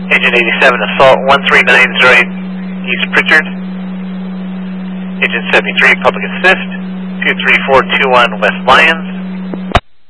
Engine 87, Assault 13908 East Pritchard. Engine 73, Public Assist. 23421 West Lyons.